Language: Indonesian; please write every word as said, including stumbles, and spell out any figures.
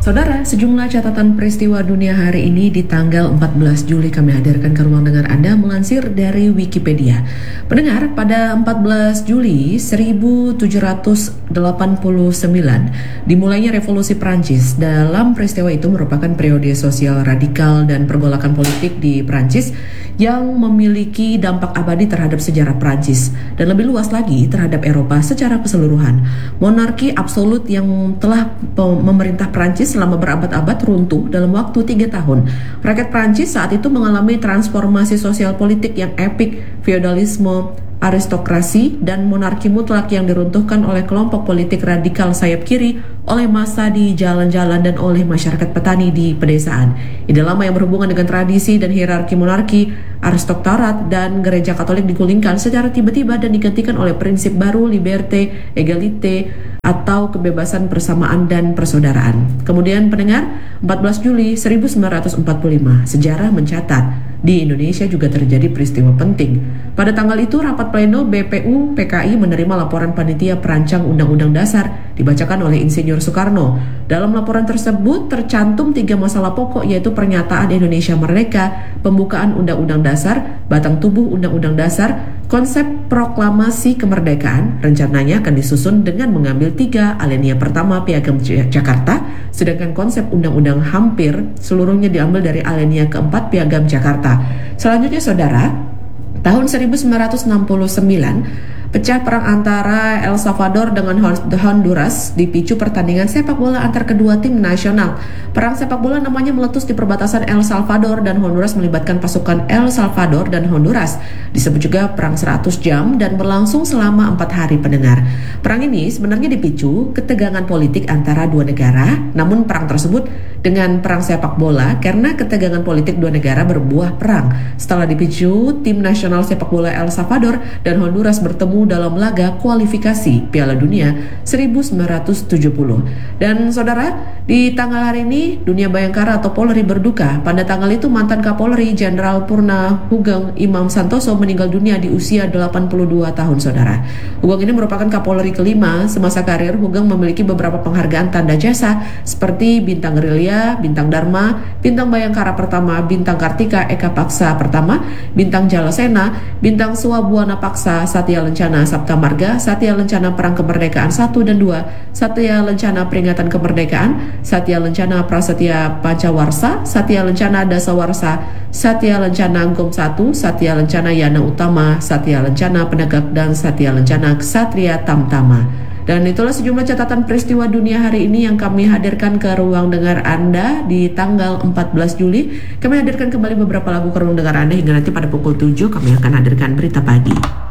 Saudara, sejumlah catatan peristiwa dunia hari ini di tanggal empat belas Juli kami hadirkan ke ruang dengar Anda melansir dari Wikipedia. Pendengar, pada empat belas Juli seribu tujuh ratus delapan puluh sembilan dimulainya revolusi Prancis. Dalam peristiwa itu merupakan periode sosial radikal dan pergolakan politik di Prancis yang memiliki dampak abadi terhadap sejarah Prancis dan lebih luas lagi terhadap Eropa secara keseluruhan. Monarki absolut yang telah memerintah Prancis selama berabad-abad runtuh dalam waktu tiga tahun. Rakyat Prancis saat itu mengalami transformasi sosial politik yang epik, feodalisme, aristokrasi, dan monarki mutlak yang diruntuhkan oleh kelompok politik radikal sayap kiri, oleh massa di jalan-jalan, dan oleh masyarakat petani di pedesaan. Ide lama yang berhubungan dengan tradisi dan hierarki monarki, aristokrat, dan gereja Katolik digulingkan secara tiba-tiba dan digantikan oleh prinsip baru liberté, égalité, atau kebebasan persamaan dan persaudaraan. Kemudian pendengar, empat belas Juli seribu sembilan ratus empat puluh lima, sejarah mencatat di Indonesia juga terjadi peristiwa penting. Pada tanggal itu, rapat pleno B P U P K I menerima laporan panitia perancang Undang-Undang Dasar dibacakan oleh Insinyur Soekarno. Dalam laporan tersebut tercantum tiga masalah pokok, yaitu pernyataan Indonesia Merdeka, pembukaan Undang-Undang Dasar, batang tubuh Undang-Undang Dasar, konsep proklamasi kemerdekaan. Rencananya akan disusun dengan mengambil tiga alinea pertama Piagam Jakarta, sedangkan konsep undang-undang hampir seluruhnya diambil dari alinea keempat Piagam Jakarta. Selanjutnya saudara, tahun seribu sembilan ratus enam puluh sembilan pecah perang antara El Salvador dengan Honduras dipicu pertandingan sepak bola antar kedua tim nasional. Perang sepak bola namanya meletus di perbatasan El Salvador dan Honduras melibatkan pasukan El Salvador dan Honduras. Disebut juga perang seratus jam dan berlangsung selama empat hari pendengar. Perang ini sebenarnya dipicu ketegangan politik antara dua negara, namun perang tersebut dengan perang sepak bola karena ketegangan politik dua negara berbuah perang. Setelah dipicu, tim nasional sepak bola El Salvador dan Honduras bertemu dalam laga kualifikasi Piala Dunia seribu sembilan ratus tujuh puluh. Dan saudara, di tanggal hari ini dunia Bayangkara atau Polri berduka. Pada tanggal itu mantan Kapolri Jenderal Purna Hugeng Imam Santoso meninggal dunia di usia delapan puluh dua tahun saudara. Hugeng ini merupakan Kapolri kelima semasa karir. Hugeng memiliki beberapa penghargaan tanda jasa seperti Bintang Gerilya, Bintang Dharma, Bintang Bayangkara Pertama, Bintang Kartika Eka Paksa Pertama, Bintang Jalasena, Bintang Swabuana Paksa Satya Lencana Sabta Marga, Satya Lencana Perang Kemerdekaan satu dan dua, Satya Lencana Peringatan Kemerdekaan, Satya Lencana Prasetya Pancawarsa, Satya Lencana Dasawarsa, Satya Lencana Gom satu, Satya Lencana Yana Utama, Satya Lencana Penegak, dan Satya Lencana Ksatria Tamtama. Dan itulah sejumlah catatan peristiwa dunia hari ini yang kami hadirkan ke ruang dengar Anda di tanggal empat belas Juli. Kami hadirkan kembali beberapa lagu ke ruang dengar Anda hingga nanti pada pukul tujuh kami akan hadirkan berita pagi.